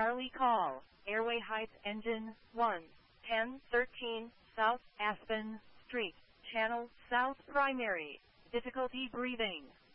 Charlie call, Airway Heights engine 1, 1013, South Aspen Street, channel South primary, difficulty breathing.